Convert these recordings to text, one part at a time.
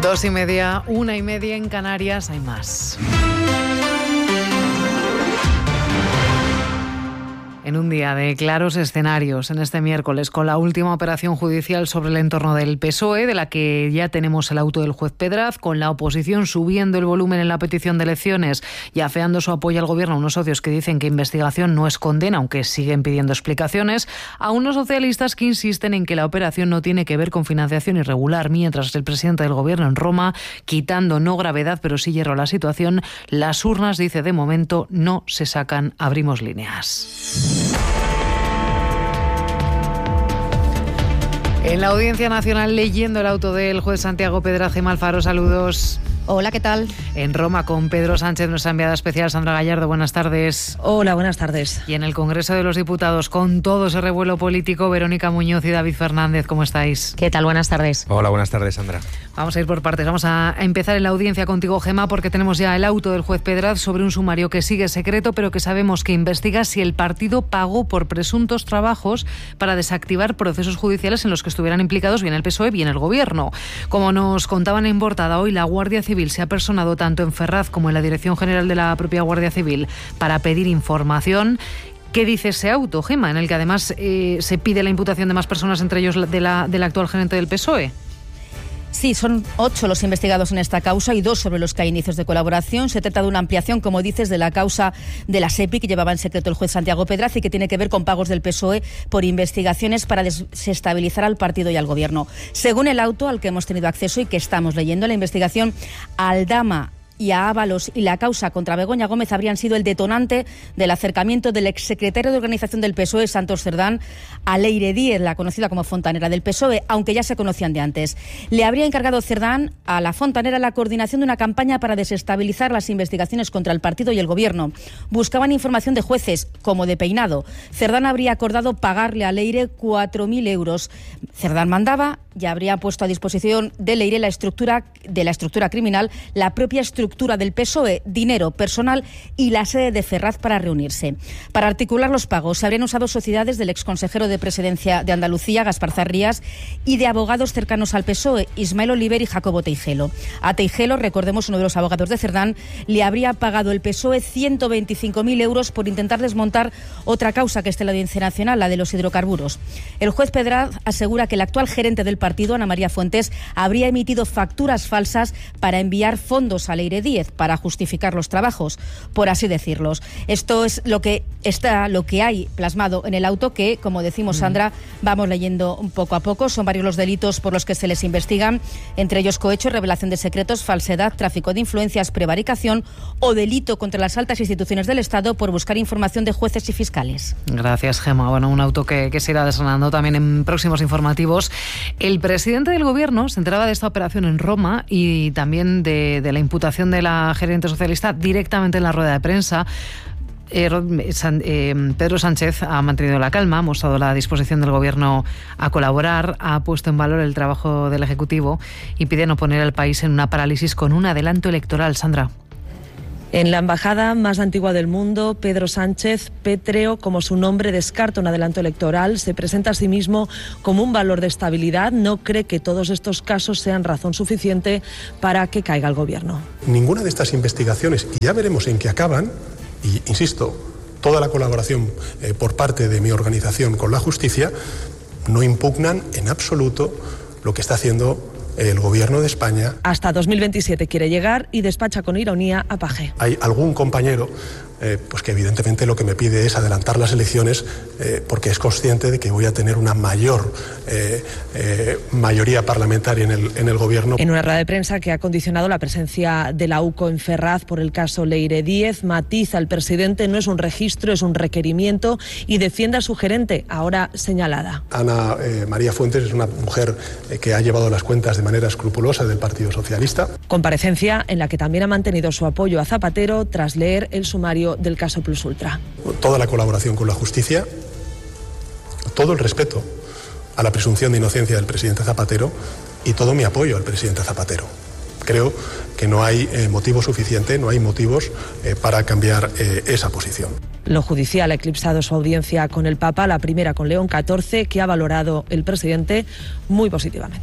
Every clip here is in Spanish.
2:30, 1:30 en Canarias, hay más. En un día de claros escenarios, en este miércoles, con la última operación judicial sobre el entorno del PSOE, de la que ya tenemos el auto del juez Pedraz, con la oposición subiendo el volumen en la petición de elecciones y afeando su apoyo al gobierno a unos socios que dicen que investigación no es condena, aunque siguen pidiendo explicaciones, a unos socialistas que insisten en que la operación no tiene que ver con financiación irregular, mientras el presidente del gobierno en Roma, quitando no gravedad pero sí hierro a la situación, las urnas, dice, de momento no se sacan, abrimos líneas. En la Audiencia Nacional, leyendo el auto del juez Santiago Pedraz, Gemma Alfaro, saludos. Hola, ¿qué tal? En Roma, con Pedro Sánchez, nuestra enviada especial, Sandra Gallardo, buenas tardes. Hola, buenas tardes. Y en el Congreso de los Diputados, con todo ese revuelo político, Verónica Muñoz y David Fernández, ¿cómo estáis? ¿Qué tal? Buenas tardes. Hola, buenas tardes, Sandra. Vamos a ir por partes. Vamos a empezar en la audiencia contigo, Gemma, porque tenemos ya el auto del juez Pedraz sobre un sumario que sigue secreto, pero que sabemos que investiga si el partido pagó por presuntos trabajos para desactivar procesos judiciales en los que estuvieran implicados bien el PSOE, bien el Gobierno. Como nos contaban en portada hoy, la Guardia Civil se ha personado tanto en Ferraz como en la Dirección General de la propia Guardia Civil para pedir información. ¿Qué dice ese auto, Gemma, en el que además se pide la imputación de más personas, entre ellos del actual gerente del PSOE? Sí, son 8 los investigados en esta causa y 2 sobre los que hay indicios de colaboración. Se trata de una ampliación, como dices, de la causa de la SEPI que llevaba en secreto el juez Santiago Pedraz y que tiene que ver con pagos del PSOE por investigaciones para desestabilizar al partido y al Gobierno. Según el auto al que hemos tenido acceso y que estamos leyendo, la investigación Aldama y a Ábalos y la causa contra Begoña Gómez habrían sido el detonante del acercamiento del exsecretario de Organización del PSOE, Santos Cerdán, a Leire Díez, la conocida como fontanera del PSOE, aunque ya se conocían de antes. Le habría encargado Cerdán a la fontanera la coordinación de una campaña para desestabilizar las investigaciones contra el partido y el Gobierno. Buscaban información de jueces, como de peinado. Cerdán habría acordado pagarle a Leire 4.000 euros. Cerdán mandaba y habría puesto a disposición de Leire la estructura criminal, la propia estructura del PSOE, dinero, personal y la sede de Ferraz para reunirse. Para articular los pagos se habrían usado sociedades del exconsejero de Presidencia de Andalucía, Gaspar Zarrías, y de abogados cercanos al PSOE, Ismael Oliver y Jacobo Teijelo. A Teijelo, recordemos, uno de los abogados de Cerdán, le habría pagado el PSOE 125.000 euros por intentar desmontar otra causa que está en la Audiencia Nacional, la de los hidrocarburos. El juez Pedraz asegura que el actual gerente del partido, Ana María Fuentes, habría emitido facturas falsas para enviar fondos a Leire Díez para justificar los trabajos, por así decirlos. Esto es lo que hay plasmado en el auto que, como decimos, Sandra, vamos leyendo poco a poco. Son varios los delitos por los que se les investigan, entre ellos cohecho, revelación de secretos, falsedad, tráfico de influencias, prevaricación o delito contra las altas instituciones del Estado por buscar información de jueces y fiscales. Gracias, Gemma. Bueno, un auto que se irá desgranando también en próximos informativos. El presidente del Gobierno se enteraba de esta operación en Roma y también de la imputación de la gerente socialista directamente en la rueda de prensa. Pedro Sánchez ha mantenido la calma, ha mostrado la disposición del Gobierno a colaborar, ha puesto en valor el trabajo del Ejecutivo y pide no poner al país en una parálisis con un adelanto electoral. Sandra. En la embajada más antigua del mundo, Pedro Sánchez, pétreo como su nombre, descarta un adelanto electoral, se presenta a sí mismo como un valor de estabilidad, no cree que todos estos casos sean razón suficiente para que caiga el Gobierno. Ninguna de estas investigaciones, y ya veremos en qué acaban, y insisto, toda la colaboración por parte de mi organización con la justicia, no impugnan en absoluto lo que está haciendo el Gobierno de España. Hasta 2027 quiere llegar y despacha con ironía a Paje. Hay algún compañero pues que evidentemente lo que me pide es adelantar las elecciones porque es consciente de que voy a tener una mayor mayoría parlamentaria en el Gobierno. En una rueda de prensa que ha condicionado la presencia de la UCO en Ferraz por el caso Leire Díez, matiza el presidente: no es un registro, es un requerimiento, y defiende a su gerente, ahora señalada. Ana María Fuentes es una mujer que ha llevado las cuentas de manera escrupulosa del Partido Socialista. Comparecencia en la que también ha mantenido su apoyo a Zapatero tras leer el sumario del caso Plus Ultra. Toda la colaboración con la justicia, todo el respeto a la presunción de inocencia del presidente Zapatero y todo mi apoyo al presidente Zapatero. Creo que no hay motivo suficiente, no hay motivos para cambiar esa posición. Lo judicial ha eclipsado su audiencia con el Papa, la primera con León XIV, que ha valorado el presidente muy positivamente.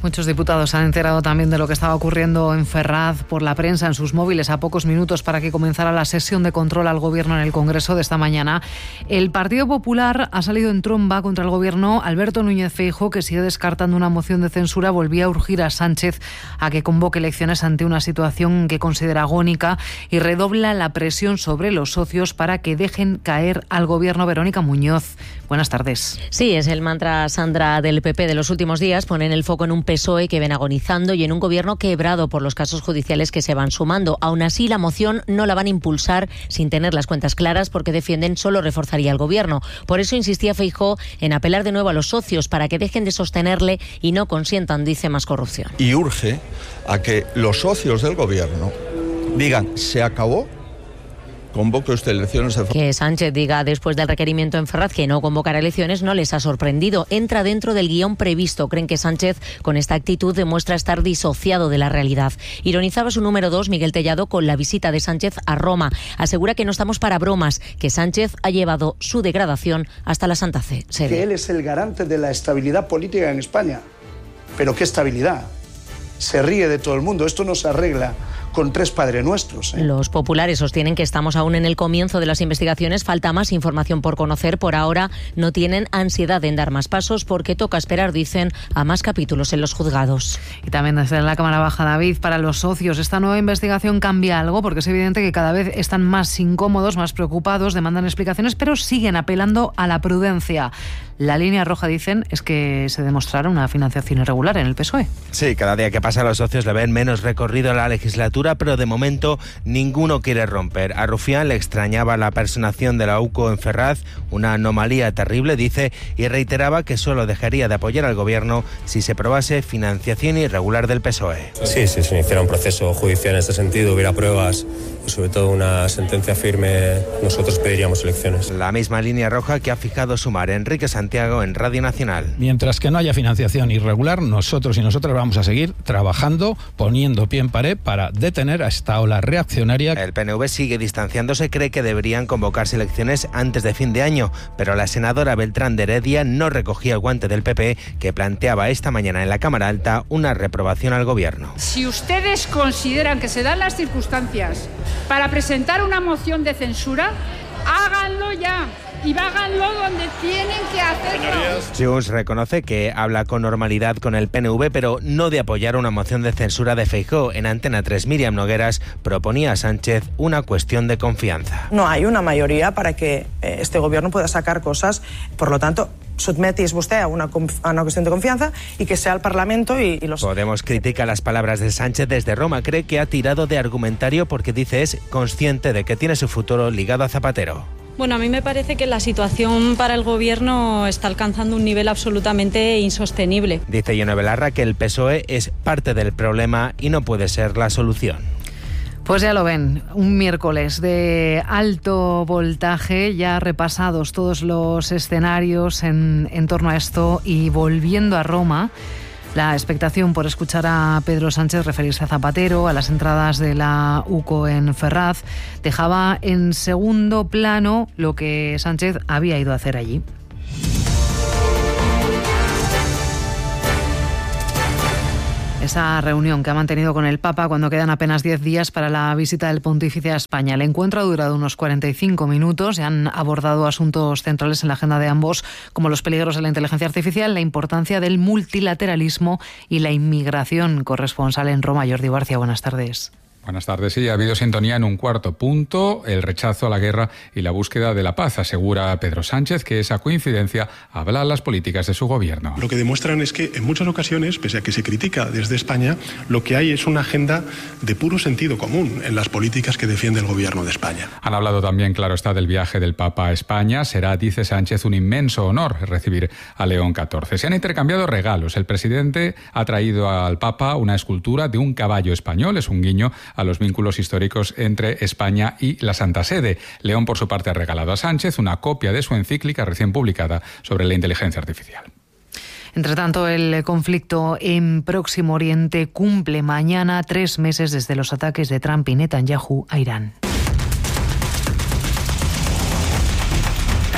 Muchos diputados se han enterado también de lo que estaba ocurriendo en Ferraz por la prensa en sus móviles a pocos minutos para que comenzara la sesión de control al Gobierno en el Congreso de esta mañana. El Partido Popular ha salido en tromba contra el Gobierno. Alberto Núñez Feijóo, que sigue descartando una moción de censura, volvía a urgir a Sánchez a que convoque elecciones ante una situación que considera agónica y redobla la presión sobre los socios para que dejen caer al Gobierno. Verónica Muñoz, buenas tardes. Sí, es el mantra, Sandra, del PP de los últimos días. Ponen el foco en un PSOE que ven agonizando y en un Gobierno quebrado por los casos judiciales que se van sumando. Aún así, la moción no la van a impulsar sin tener las cuentas claras, porque defienden solo reforzaría el Gobierno. Por eso insistía Feijóo en apelar de nuevo a los socios para que dejen de sostenerle y no consientan, dice, más corrupción. Y urge a que los socios del Gobierno digan: se acabó, convoque usted elecciones. Que Sánchez diga después del requerimiento en Ferraz que no convocará elecciones no les ha sorprendido. Entra dentro del guión previsto. Creen que Sánchez con esta actitud demuestra estar disociado de la realidad. Ironizaba su número 2, Miguel Tellado, con la visita de Sánchez a Roma. Asegura que no estamos para bromas, que Sánchez ha llevado su degradación hasta la Santa Sede. Que él es el garante de la estabilidad política en España. ¿Pero qué estabilidad? Se ríe de todo el mundo. Esto no se arregla con 3 Padre Nuestros. Los populares sostienen que estamos aún en el comienzo de las investigaciones, falta más información por conocer. Por ahora no tienen ansiedad en dar más pasos porque toca esperar, dicen, a más capítulos en los juzgados. Y también desde la Cámara Baja, David, para los socios, ¿esta nueva investigación cambia algo? Porque es evidente que cada vez están más incómodos, más preocupados, demandan explicaciones, pero siguen apelando a la prudencia. La línea roja, dicen, es que se demostrara una financiación irregular en el PSOE. Sí, cada día que pasa los socios le ven menos recorrido a la legislatura, pero de momento ninguno quiere romper. A Rufián le extrañaba la personación de la UCO en Ferraz, una anomalía terrible, dice, y reiteraba que solo dejaría de apoyar al Gobierno si se probase financiación irregular del PSOE. Sí, si se iniciara un proceso judicial en este sentido, hubiera pruebas y sobre todo una sentencia firme, nosotros pediríamos elecciones. La misma línea roja que ha fijado Sumar. Enrique Santiago en Radio Nacional. Mientras que no haya financiación irregular, nosotros y nosotras vamos a seguir trabajando, poniendo pie en pared para detener a esta ola reaccionaria. El PNV sigue distanciándose, cree que deberían convocarse elecciones antes de fin de año, pero la senadora Beltrán de Heredia no recogía el guante del PP, que planteaba esta mañana en la Cámara Alta una reprobación al Gobierno. Si ustedes consideran que se dan las circunstancias para presentar una moción de censura, háganlo ya. Y háganlo donde tienen que hacerlo. Junts reconoce que habla con normalidad con el PNV, pero no de apoyar una moción de censura de Feijóo. En Antena 3, Míriam Nogueras proponía a Sánchez una cuestión de confianza. No hay una mayoría para que este Gobierno pueda sacar cosas, por lo tanto, sotmetis vostè a una cuestión de confianza y que sea el Parlamento y los... Podemos critica las palabras de Sánchez desde Roma. Cree que ha tirado de argumentario porque dice es consciente de que tiene su futuro ligado a Zapatero. Bueno, a mí me parece que la situación para el Gobierno está alcanzando un nivel absolutamente insostenible. Dice Ione Belarra que el PSOE es parte del problema y no puede ser la solución. Pues ya lo ven, un miércoles de alto voltaje, ya repasados todos los escenarios en torno a esto y volviendo a Roma. La expectación por escuchar a Pedro Sánchez referirse a Zapatero, a las entradas de la UCO en Ferraz, dejaba en segundo plano lo que Sánchez había ido a hacer allí. Esa reunión que ha mantenido con el Papa cuando quedan apenas 10 días para la visita del pontífice a España. El encuentro ha durado unos 45 minutos y han abordado asuntos centrales en la agenda de ambos, como los peligros de la inteligencia artificial, la importancia del multilateralismo y la inmigración. Corresponsal en Roma, Jordi Barcia, buenas tardes. Buenas tardes. Sí, ha habido sintonía en un cuarto punto, el rechazo a la guerra y la búsqueda de la paz. Asegura Pedro Sánchez que esa coincidencia habla las políticas de su gobierno. Lo que demuestran es que en muchas ocasiones, pese a que se critica desde España, lo que hay es una agenda de puro sentido común en las políticas que defiende el gobierno de España. Han hablado también, claro está, del viaje del Papa a España. Será, dice Sánchez, un inmenso honor recibir a León XIV. Se han intercambiado regalos. El presidente ha traído al Papa una escultura de un caballo español. Es un guiño a los vínculos históricos entre España y la Santa Sede. León, por su parte, ha regalado a Sánchez una copia de su encíclica recién publicada sobre la inteligencia artificial. Entre tanto, el conflicto en Próximo Oriente cumple mañana 3 meses desde los ataques de Trump y Netanyahu a Irán.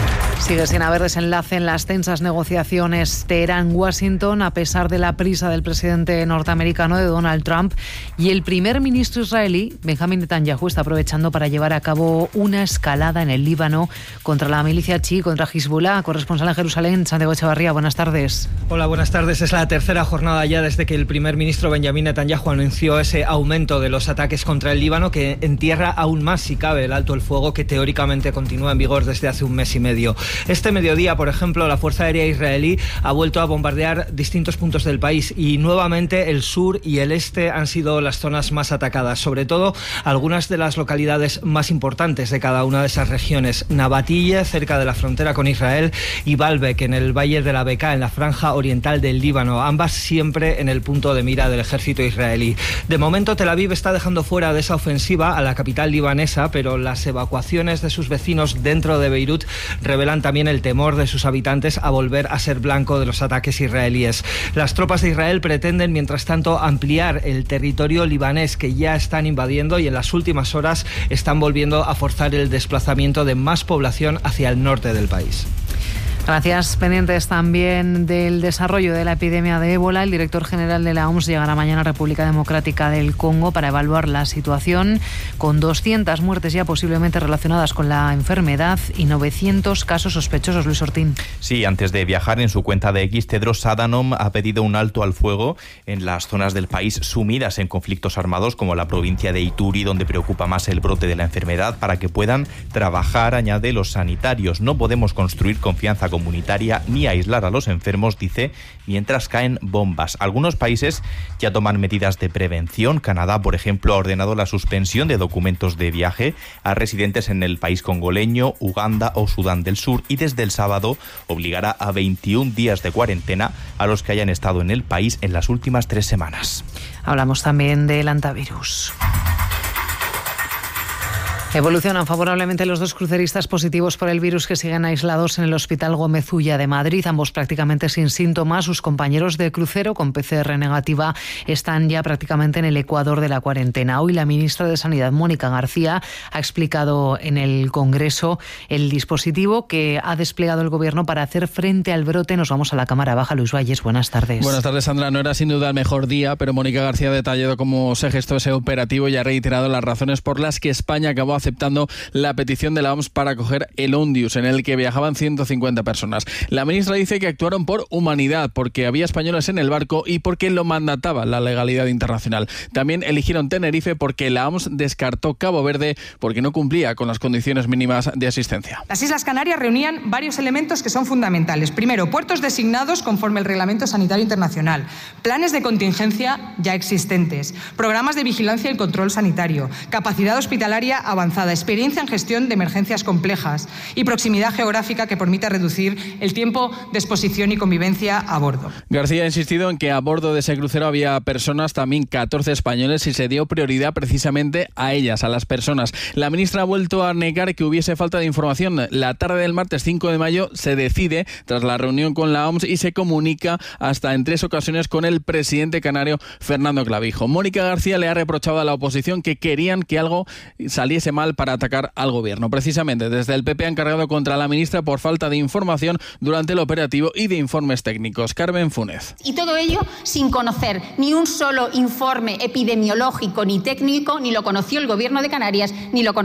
Sigue sin haber desenlace en las tensas negociaciones Teherán-Washington, a pesar de la prisa del presidente norteamericano, de Donald Trump, y el primer ministro israelí, Benjamin Netanyahu, está aprovechando para llevar a cabo una escalada en el Líbano contra la milicia chií, contra Hezbollah. Corresponsal en Jerusalén, Santiago Echevarría, buenas tardes. Hola, buenas tardes. Es la tercera jornada ya desde que el primer ministro Benjamin Netanyahu anunció ese aumento de los ataques contra el Líbano, que entierra aún más, si cabe, el alto el fuego que teóricamente continúa en vigor desde hace un mes y medio. Este mediodía, por ejemplo, la Fuerza Aérea israelí ha vuelto a bombardear distintos puntos del país y nuevamente el sur y el este han sido las zonas más atacadas, sobre todo algunas de las localidades más importantes de cada una de esas regiones: Nabatille, cerca de la frontera con Israel, y Baalbek, en el valle de la Bekaa, en la franja oriental del Líbano, ambas siempre en el punto de mira del ejército israelí. De momento, Tel Aviv está dejando fuera de esa ofensiva a la capital libanesa, pero las evacuaciones de sus vecinos dentro de Beirut revelan también el temor de sus habitantes a volver a ser blanco de los ataques israelíes. Las tropas de Israel pretenden, mientras tanto, ampliar el territorio libanés que ya están invadiendo, y en las últimas horas están volviendo a forzar el desplazamiento de más población hacia el norte del país. Gracias. Pendientes también del desarrollo de la epidemia de ébola. El director general de la OMS llegará mañana a República Democrática del Congo para evaluar la situación, con 200 muertes ya posiblemente relacionadas con la enfermedad y 900 casos sospechosos. Luis Ortín. Sí, antes de viajar, en su cuenta de X, Tedros Adhanom ha pedido un alto al fuego en las zonas del país sumidas en conflictos armados, como la provincia de Ituri, donde preocupa más el brote de la enfermedad, para que puedan trabajar, añade, los sanitarios. No podemos construir confianza comunitaria ni aislar a los enfermos, dice, mientras caen bombas. Algunos países ya toman medidas de prevención. Canadá, por ejemplo, ha ordenado la suspensión de documentos de viaje a residentes en el país congoleño, Uganda o Sudán del Sur, y desde el sábado obligará a 21 días de cuarentena a los que hayan estado en el país en las últimas 3 semanas. Hablamos también del hantavirus. Evolucionan favorablemente los 2 cruceristas positivos por el virus que siguen aislados en el Hospital Gómez Ulla de Madrid, ambos prácticamente sin síntomas. Sus compañeros de crucero con PCR negativa están ya prácticamente en el ecuador de la cuarentena. Hoy la ministra de Sanidad, Mónica García, ha explicado en el Congreso el dispositivo que ha desplegado el Gobierno para hacer frente al brote. Nos vamos a la Cámara Baja. Luis Valles, buenas tardes. Buenas tardes, Sandra. No era sin duda el mejor día, pero Mónica García ha detallado cómo se gestó ese operativo y ha reiterado las razones por las que España acabó aceptando la petición de la OMS para acoger el Ondius, en el que viajaban 150 personas. La ministra dice que actuaron por humanidad, porque había españoles en el barco y porque lo mandataba la legalidad internacional. También eligieron Tenerife porque la OMS descartó Cabo Verde porque no cumplía con las condiciones mínimas de asistencia. Las Islas Canarias reunían varios elementos que son fundamentales. Primero, puertos designados conforme el Reglamento Sanitario Internacional, planes de contingencia ya existentes, programas de vigilancia y control sanitario, capacidad hospitalaria avanzada, experiencia en gestión de emergencias complejas y proximidad geográfica que permita reducir el tiempo de exposición y convivencia a bordo. García ha insistido en que a bordo de ese crucero había personas, también 14 españoles, y se dio prioridad precisamente a ellas, a las personas. La ministra ha vuelto a negar que hubiese falta de información. La tarde del martes 5 de mayo se decide, tras la reunión con la OMS, y se comunica hasta en 3 ocasiones con el presidente canario, Fernando Clavijo. Mónica García le ha reprochado a la oposición que querían que algo saliese mal para atacar al Gobierno. Precisamente desde el PP han cargado contra la ministra por falta de información durante el operativo y de informes técnicos. Carmen Funes. Y todo ello sin conocer ni un solo informe epidemiológico ni técnico, ni lo conoció el Gobierno de Canarias, ni lo conoció